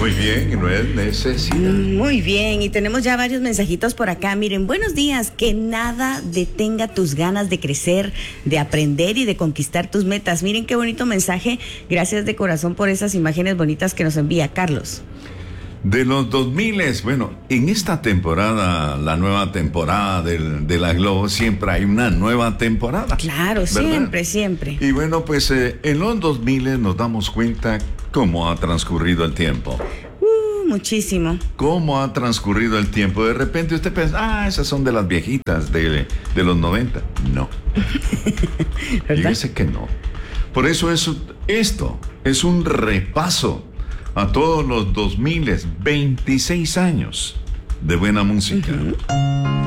Muy bien, no es necesidad. Muy bien, y tenemos ya varios mensajitos por acá. Miren, buenos días, que nada detenga tus ganas de crecer, de aprender y de conquistar tus metas. Miren qué bonito mensaje. Gracias de corazón por esas imágenes bonitas que nos envía Carlos. De los 2000, bueno, en esta temporada, la nueva temporada de la Globo, siempre hay una nueva temporada. Claro, ¿verdad? siempre. Y bueno, pues en los 2000 nos damos cuenta cómo ha transcurrido el tiempo. Muchísimo. ¿Cómo ha transcurrido el tiempo? De repente usted piensa, esas son de las viejitas de los 90. No. Fíjese que no. Por eso esto es un repaso a todos los 2000, 26 años de buena música.